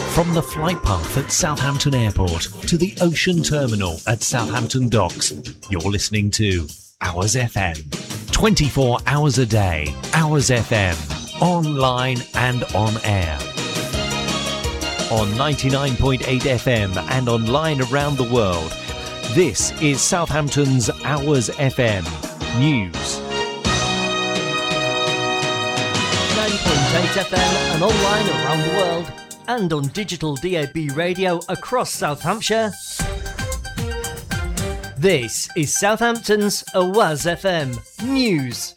From the flight path at Southampton Airport to the ocean terminal at Southampton Docks, you're listening to Hours FM. 24 hours a day, Hours FM, online and on air. On 99.8 FM and online around the world, this is Southampton's Hours FM News. 9.8 FM and online around the world, and on digital DAB radio across South Hampshire. This is Southampton's Hours FM News.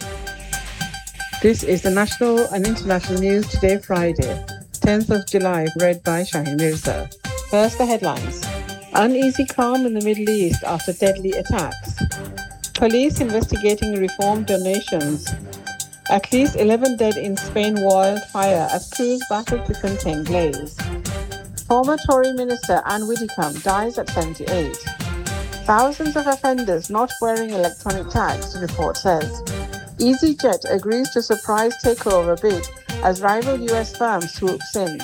This is the national and international news today, Friday, 10th of July, read by Shaheen Mirza. First, the headlines. Uneasy calm in the Middle East after deadly attacks. Police investigating reform donations. At least 11 dead in Spain wildfire as crews battled to contain blaze. Former Tory Minister Anne Widdecombe dies at 78. Thousands of offenders not wearing electronic tags, the report says. EasyJet agrees to surprise takeover bid as rival US firm swoops in.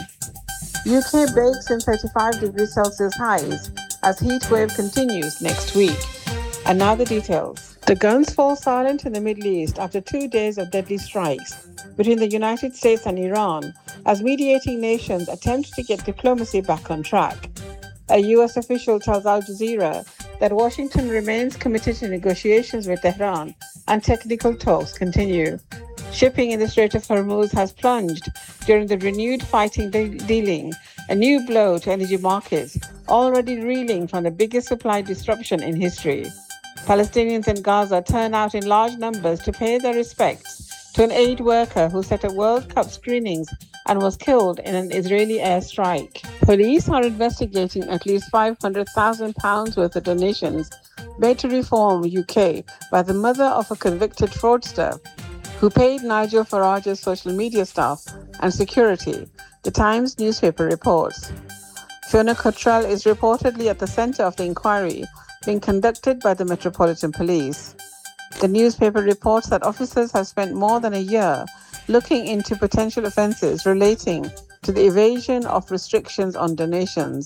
UK bakes in 35 degrees Celsius highs as heat wave continues next week. And now the details. The guns fall silent in the Middle East after 2 days of deadly strikes between the United States and Iran as mediating nations attempt to get diplomacy back on track. A US official tells Al Jazeera that Washington remains committed to negotiations with Tehran and technical talks continue. Shipping in the Strait of Hormuz has plunged during the renewed fighting dealing, a new blow to energy markets already reeling from the biggest supply disruption in history. Palestinians in Gaza turn out in large numbers to pay their respects to an aid worker who set up World Cup screenings and was killed in an Israeli airstrike. Police are investigating at least £500,000 worth of donations made to Reform UK by the mother of a convicted fraudster who paid Nigel Farage's social media staff and security, the Times newspaper reports. Fiona Cottrell is reportedly at the centre of the inquiry being conducted by the Metropolitan Police. The newspaper reports that officers have spent more than a year looking into potential offences relating to the evasion of restrictions on donations.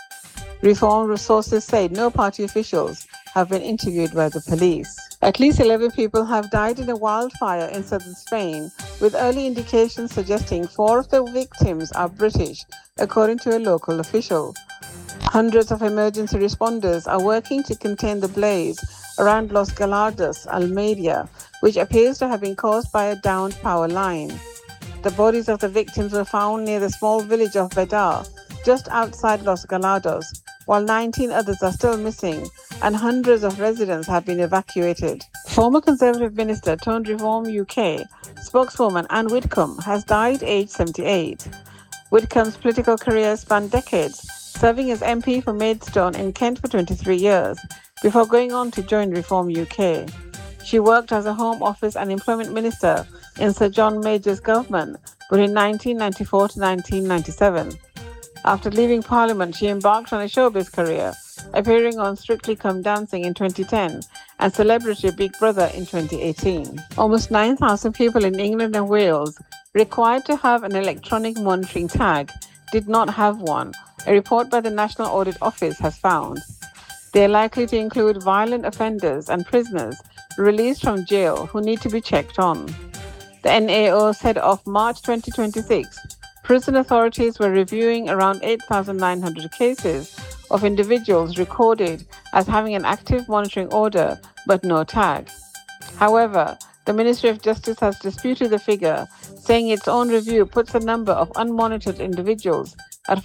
Reform sources say no party officials have been interviewed by the police. At least 11 people have died in a wildfire in southern Spain, with early indications suggesting 4 of the victims are British, according to a local official. Hundreds of emergency responders are working to contain the blaze around Los Gallardos, Almeria, which appears to have been caused by a downed power line. The bodies of the victims were found near the small village of Bedar, just outside Los Gallardos, while 19 others are still missing and hundreds of residents have been evacuated. Former Conservative Minister turned Reform UK spokeswoman Anne Widdecombe has died aged 78. Widdecombe's political career spanned decades, serving as MP for Maidstone in Kent for 23 years, before going on to join Reform UK. She worked as a Home Office and Employment Minister in Sir John Major's government between 1994 to 1997. After leaving Parliament, she embarked on a showbiz career, appearing on Strictly Come Dancing in 2010 and Celebrity Big Brother in 2018. Almost 9,000 people in England and Wales required to have an electronic monitoring tag did not have one, a report by the National Audit Office has found. They are likely to include violent offenders and prisoners released from jail who need to be checked on. The NAO said of March 2026, prison authorities were reviewing around 8,900 cases of individuals recorded as having an active monitoring order but no tag. However, the Ministry of Justice has disputed the figure, saying its own review puts the number of unmonitored individuals at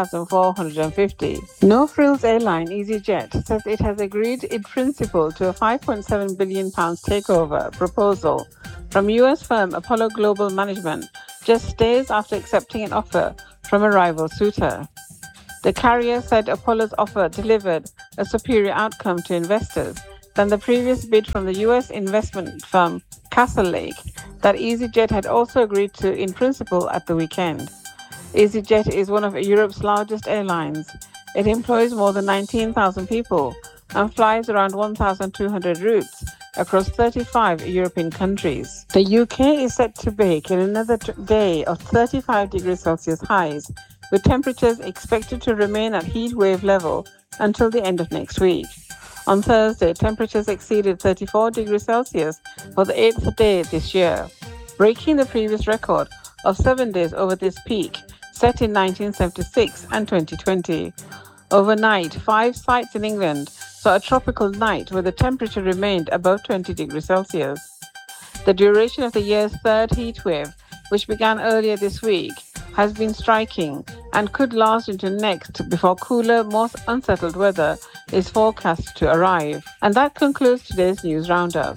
5,450. No Frills airline EasyJet says it has agreed in principle to a £5.7 billion takeover proposal from US firm Apollo Global Management just days after accepting an offer from a rival suitor. The carrier said Apollo's offer delivered a superior outcome to investors than the previous bid from the US investment firm Castlelake that EasyJet had also agreed to in principle at the weekend. EasyJet is one of Europe's largest airlines. It employs more than 19,000 people and flies around 1,200 routes across 35 European countries. The UK is set to bake in another day of 35 degrees Celsius highs with temperatures expected to remain at heat wave level until the end of next week. On Thursday, temperatures exceeded 34 degrees Celsius for the 8th day this year, breaking the previous record of 7 days over this peak set in 1976 and 2020. Overnight, 5 sites in England saw a tropical night where the temperature remained above 20 degrees Celsius. The duration of the year's third heat wave, which began earlier this week, has been striking and could last into next before cooler, more unsettled weather is forecast to arrive. And that concludes today's news roundup.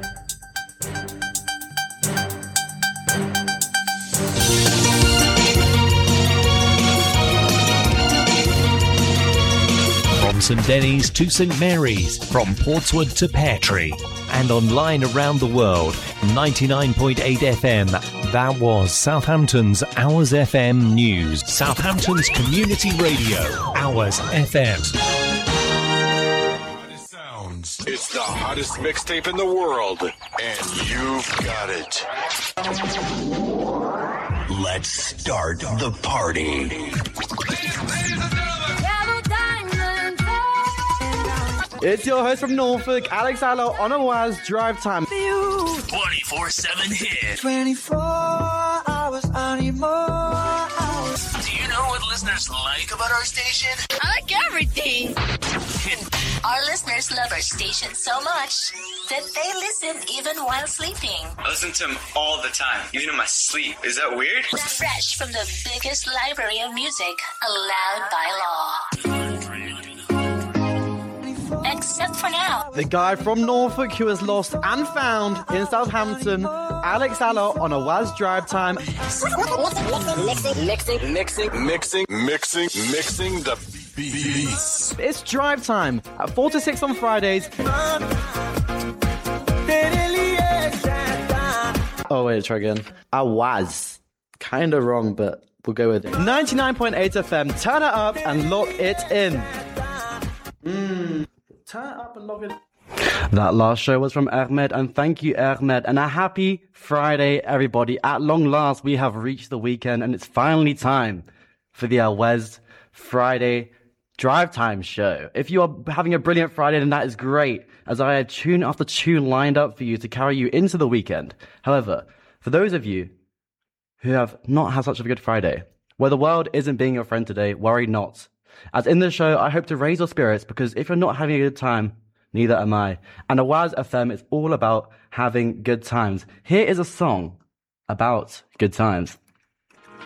From St Denis to St Mary's, from Portswood to Pear Tree, and online around the world, 99.8 FM. That was Southampton's Hours FM News. Southampton's community radio, Hours FM. It's the hottest mixtape in the world, and you've got it. Let's start the party. It's your host from Norfolk, Alex Allo, on a Waz Drive Time. 24/7 hit. 24 hours, I need more hours. Do you know what listeners like about our station? I like everything. Our listeners love our station so much that they listen even while sleeping. I listen to them all the time, even in my sleep. Is that weird? Fresh from the biggest library of music allowed by law. Except for now. The guy from Norfolk who was lost and found in Southampton, Alex Allo, on a Waz Drive Time. Mixing the beats. It's Drive Time at 4 to 6 on Fridays. Oh, wait, try again. I was. Kind of wrong, but we'll go with it. 99.8 FM. Turn it up and lock it in. Turn it up and lock it in. That last show was from Ahmed, and thank you, Ahmed. And a happy Friday, everybody. At long last, we have reached the weekend, and it's finally time for the Wes Friday Drive Time show. If you are having a brilliant Friday, then that is great, as I have tune after tune lined up for you to carry you into the weekend. However, for those of you who have not had such a good Friday, where the world isn't being your friend today, worry not. As in the show, I hope to raise your spirits, because if you're not having a good time, neither am I. And Waz FM is all about having good times. Here is a song about good times.